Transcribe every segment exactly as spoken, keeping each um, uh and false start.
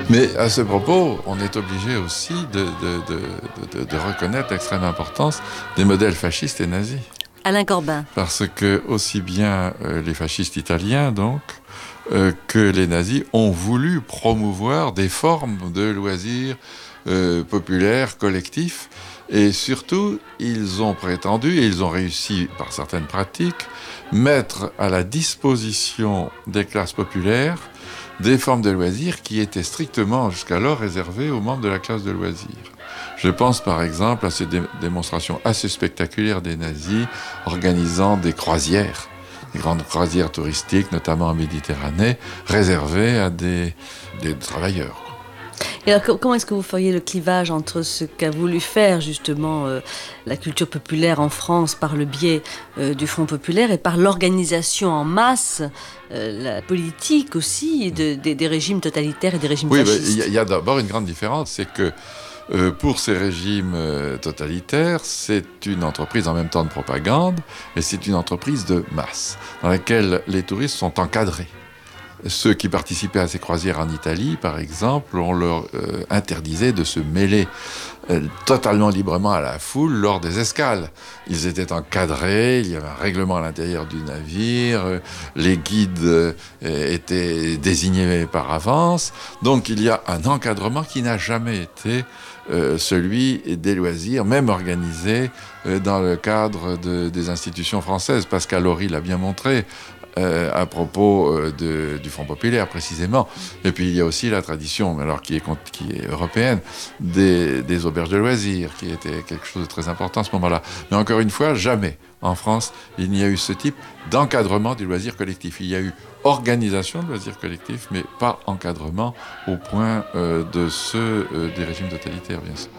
Mais à ce propos, on est obligé aussi de, de, de, de, de reconnaître l'extrême importance des modèles fascistes et nazis. Alain Corbin. Parce que aussi bien euh, les fascistes italiens, donc, euh, que les nazis ont voulu promouvoir des formes de loisirs euh, populaires, collectifs, et surtout, ils ont prétendu, et ils ont réussi par certaines pratiques, mettre à la disposition des classes populaires des formes de loisirs qui étaient strictement jusqu'alors réservées aux membres de la classe de loisirs. Je pense par exemple à ces dé- démonstrations assez spectaculaires des nazis organisant des croisières, des grandes croisières touristiques, notamment en Méditerranée, réservées à des, des travailleurs. Et alors, comment est-ce que vous feriez le clivage entre ce qu'a voulu faire justement euh, la culture populaire en France par le biais euh, du Front populaire et par l'organisation en masse, euh, la politique aussi de, de, des régimes totalitaires et des régimes Oui, fascistes? il y, y a d'abord une grande différence, c'est que euh, pour ces régimes euh, totalitaires, c'est une entreprise en même temps de propagande et c'est une entreprise de masse dans laquelle les touristes sont encadrés. Ceux qui participaient à ces croisières en Italie, par exemple, on leur euh, interdisait de se mêler euh, totalement librement à la foule lors des escales. Ils étaient encadrés, il y avait un règlement à l'intérieur du navire, euh, les guides euh, étaient désignés par avance. Donc il y a un encadrement qui n'a jamais été euh, celui des loisirs, même organisés euh, dans le cadre de, des institutions françaises. Pascal Horry l'a bien montré. Euh, à propos euh, de, du Front populaire précisément. Et puis il y a aussi la tradition, alors qui est, qui est européenne, des, des auberges de loisirs, qui était quelque chose de très important à ce moment-là. Mais encore une fois, jamais en France, il n'y a eu ce type d'encadrement du loisir collectif. Il y a eu organisation de loisirs collectifs, mais pas encadrement au point euh, de ceux euh, des régimes totalitaires, bien sûr.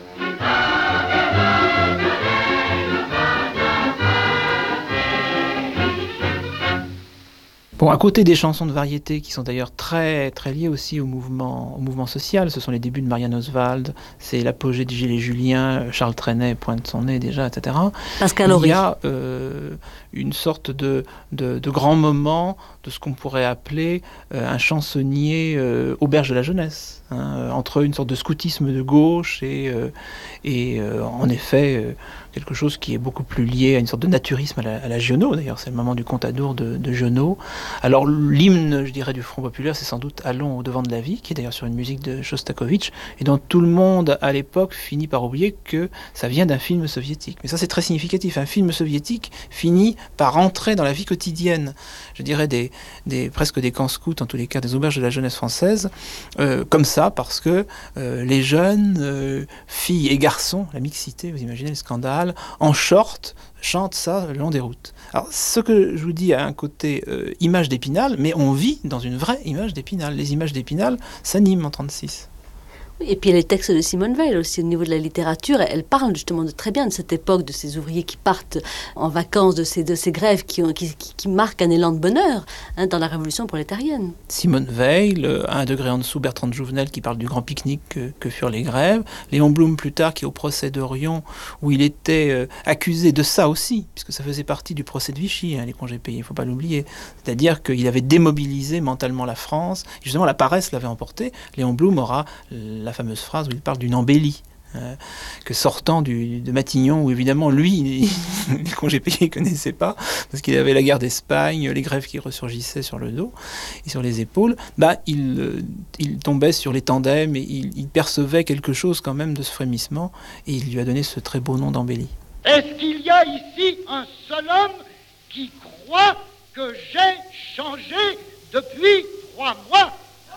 Bon, à côté des chansons de variété qui sont d'ailleurs très très liées aussi au mouvement, au mouvement social, ce sont les débuts de Marianne Oswald, c'est l'apogée du Gilet Julien, Charles Trenet pointe son nez déjà, et cetera. Pascal Horry. Il y a euh, une sorte de, de, de grand moment de ce qu'on pourrait appeler euh, un chansonnier euh, auberge de la jeunesse, hein, entre une sorte de scoutisme de gauche et, euh, et euh, en effet euh, quelque chose qui est beaucoup plus lié à une sorte de naturisme à la, à la Giono, d'ailleurs c'est le moment du Contadour de, de Giono. Alors l'hymne, je dirais, du Front populaire, c'est sans doute Allons au devant de la vie, qui est d'ailleurs sur une musique de Shostakovich, et dont tout le monde à l'époque finit par oublier que ça vient d'un film soviétique. Mais ça c'est très significatif, un film soviétique finit par entrer dans la vie quotidienne, je dirais des, des, presque des camps scouts, en tous les cas des auberges de la jeunesse française, euh, comme ça, parce que euh, les jeunes, euh, filles et garçons, la mixité, vous imaginez le scandale, en short, chantent ça le long des routes. Alors, ce que je vous dis a un côté euh, image d'Épinal, mais on vit dans une vraie image d'Épinal. Les images d'Épinal s'animent en trente-six. Et puis les textes de Simone Veil aussi, au niveau de la littérature, elle parle justement de, très bien de cette époque, de ces ouvriers qui partent en vacances, de ces, de ces grèves qui, ont, qui, qui, qui marquent un élan de bonheur hein, dans la révolution prolétarienne. Simone Veil, à un degré en dessous, Bertrand de Jouvenel qui parle du grand pique-nique que, que furent les grèves, Léon Blum plus tard qui est au procès d'Orion, où il était euh, accusé de ça aussi, puisque ça faisait partie du procès de Vichy, hein, les congés payés, il ne faut pas l'oublier. C'est-à-dire qu'il avait démobilisé mentalement la France, justement la paresse l'avait emporté. Léon Blum aura la fameuse phrase où il parle d'une embellie, euh, que sortant du, de Matignon, où évidemment lui, les congés payés, il ne connaissait pas, parce qu'il avait la guerre d'Espagne, les grèves qui ressurgissaient sur le dos et sur les épaules, bah, il, euh, il tombait sur les tandems et il, il percevait quelque chose quand même de ce frémissement, et il lui a donné ce très beau nom d'embellie. Est-ce qu'il y a ici un seul homme qui croit que j'ai changé depuis trois mois ?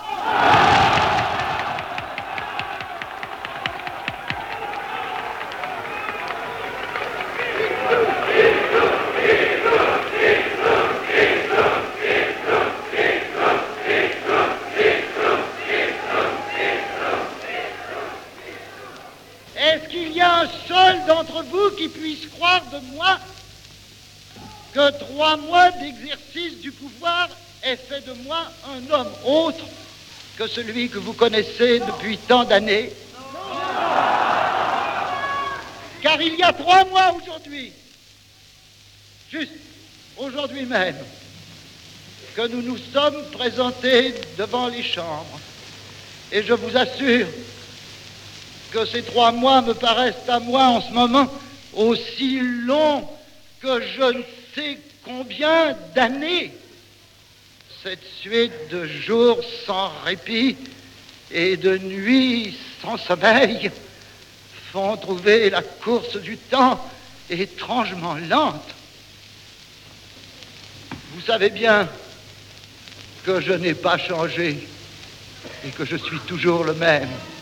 Est-ce qu'il y a un seul d'entre vous qui puisse croire de moi que trois mois d'exercice du pouvoir aient fait de moi un homme autre que celui que vous connaissez depuis tant d'années? Car il y a trois mois aujourd'hui, juste aujourd'hui même, que nous nous sommes présentés devant les chambres Et je vous assure que ces trois mois me paraissent à moi en ce moment aussi longs que je ne sais combien d'années. Cette suite de jours sans répit et de nuits sans sommeil font trouver la course du temps étrangement lente. Vous savez bien que je n'ai pas changé et que je suis toujours le même.